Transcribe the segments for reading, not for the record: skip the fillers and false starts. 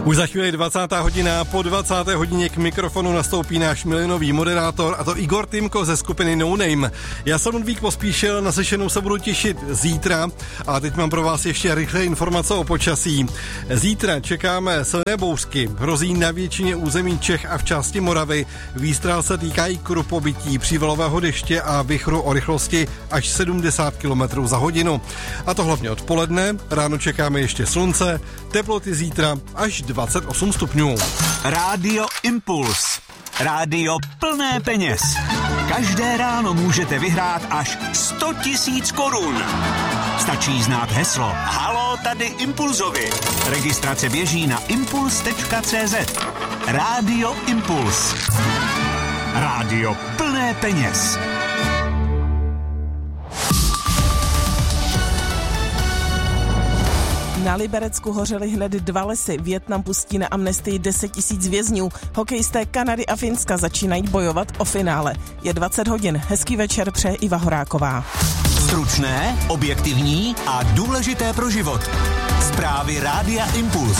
Už za chvíli 20. hodina, po 20. hodině k mikrofonu nastoupí náš milionový moderátor, a to Igor Tymko ze skupiny No Name. Já jsem Ludvík Pospíšil, na slyšenou se budu těšit zítra a teď mám pro vás ještě rychlé informace o počasí. Zítra čekáme silné bouřky, hrozí na většině území Čech a v části Moravy. Výstřel se týká i krupobytí, přívalového deště a vichru o rychlosti až 70 km za hodinu. A to hlavně odpoledne, ráno čekáme ještě slunce, teploty zítra až 28 stupňů. Rádio Impuls. Rádio plné peněz. Každé ráno můžete vyhrát až 100 000 korun. Stačí znát heslo Haló, tady Impulzovi. Registrace běží na impuls.cz. Rádio Impuls. Rádio plné peněz. Na Liberecku hořely hned 2 lesy. Vietnam pustí na amnestii 10 000 vězňů. Hokejisté Kanady a Finska začínají bojovat o finále. Je 20 hodin. Hezký večer přeje Iva Horáková. Stručné, objektivní a důležité pro život. Zprávy Rádia Impuls.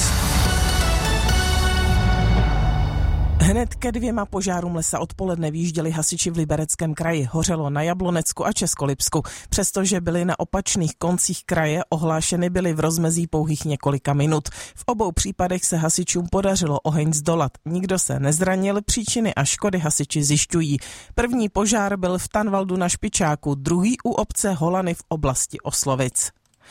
Hned ke 2 požárům lesa odpoledne vyjížděli hasiči v Libereckém kraji. Hořelo na Jablonecku a Českolipsku. Přestože byly na opačných koncích kraje, ohlášeny byly v rozmezí pouhých několika minut. V obou případech se hasičům podařilo oheň zdolat. Nikdo se nezranil, příčiny a škody hasiči zjišťují. První požár byl v Tanvaldu na Špičáku, druhý u obce Holany v oblasti Oslovic.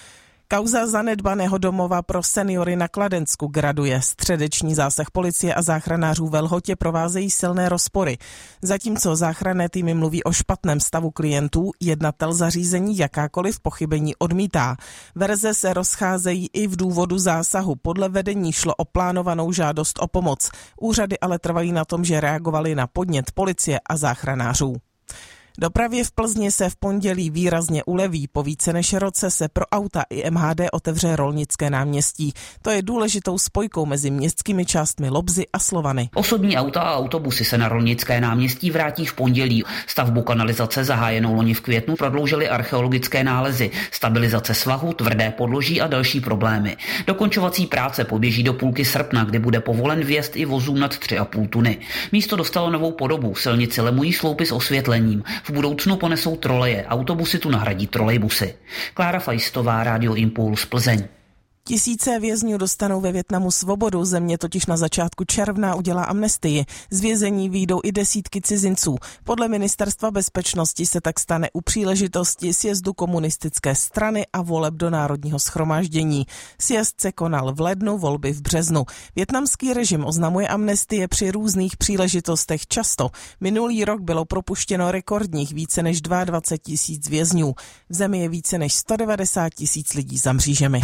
Kauza zanedbaného domova pro seniory na Kladensku graduje. Středeční zásah policie a záchranářů ve Lhotě provázejí silné rozpory. Zatímco záchranné týmy mluví o špatném stavu klientů, jednatel zařízení jakákoliv pochybení odmítá. Verze se rozcházejí i v důvodu zásahu. Podle vedení šlo o plánovanou žádost o pomoc. Úřady ale trvají na tom, že reagovali na podnět policie a záchranářů. Dopravě v Plzni se v pondělí výrazně uleví. Po více než roce se pro auta i MHD otevře Rolnické náměstí. To je důležitou spojkou mezi městskými částmi Lobzy a Slovany. Osobní auta a autobusy se na Rolnické náměstí vrátí v pondělí. Stavbu kanalizace zahájenou loni v květnu prodloužily archeologické nálezy, stabilizace svahu, tvrdé podloží a další problémy. Dokončovací práce poběží do půlky srpna, kdy bude povolen vjezd i vozům nad 3,5 tuny. Místo dostalo novou podobu, silnici lemují sloupy s osvětlením. V budoucnu ponesou troleje, autobusy tu nahradí trolejbusy. Klára Fajstová, Rádio Impuls, Plzeň. Tisíce vězňů dostanou ve Vietnamu svobodu, země totiž na začátku června udělá amnestii. Z vězení vyjdou i desítky cizinců. Podle ministerstva bezpečnosti se tak stane u příležitosti sjezdu komunistické strany a voleb do Národního shromáždění. Sjezd se konal v lednu, volby v březnu. Vietnamský režim oznamuje amnestie při různých příležitostech často. Minulý rok bylo propuštěno rekordních více než 22 000 vězňů. V zemi je více než 190 000 lidí za mřížemi.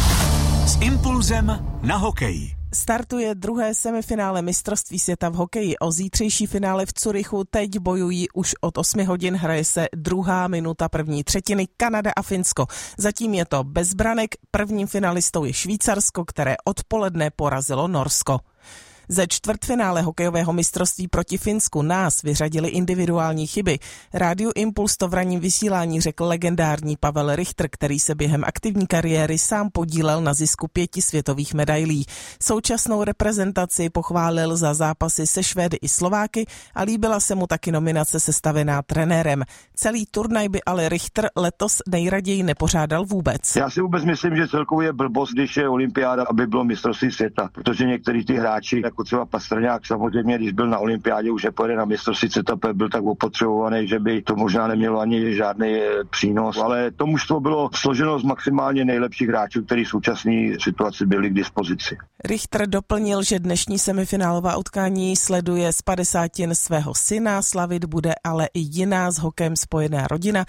S Impulzem na hokej. Startuje druhé semifinále mistrovství světa v hokeji. O zítřejší finále v Curychu teď bojují už od 8 hodin. Hraje se 2. minuta první třetiny Kanada a Finsko. Zatím je to bez branek. Prvním finalistou je Švýcarsko, které odpoledne porazilo Norsko. Ze čtvrtfinále hokejového mistrovství proti Finsku nás vyřadili individuální chyby. Rádiu Impuls to v ranním vysílání řekl legendární Pavel Richter, který se během aktivní kariéry sám podílel na zisku 5 světových medailí. Současnou reprezentaci pochválil za zápasy se Švédy i Slováky a líbila se mu taky nominace sestavená trenérem. Celý turnaj by ale Richter letos nejraději nepořádal vůbec. Já si vůbec myslím, že celkově je blbost, když je olympiáda, aby bylo mistrovství světa, protože některý ty hráči jako třeba Pastrňák samozřejmě, když byl na olympiádě, už nepojede na mistrovství světa, byl tak opotřebovaný, že by to možná nemělo ani žádný přínos, ale to mužstvo bylo složeno z maximálně nejlepších hráčů, kteří v současné situaci byli k dispozici. Richter doplnil, že dnešní semifinálová utkání sleduje z 50 svého syna, slavit bude ale i jiná s hokejem spojená rodina.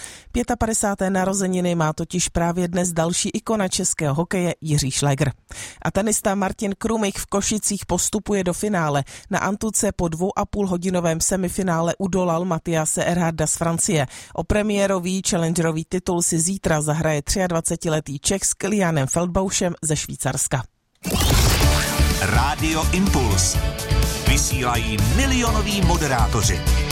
55. narozeniny má totiž právě dnes další ikona českého hokeje Jiří Šlegr. A tenista Martin Krumich v Košicích postupuje do finále. Na Antuce po 2,5hodinovém semifinále udolal Matiase Erharda z Francie. O premiérový challengerový titul si zítra zahraje 23letý Čech s Kilianem Feldbauschem ze Švýcarska. Rádio Impuls. Vysílají milionoví moderátoři.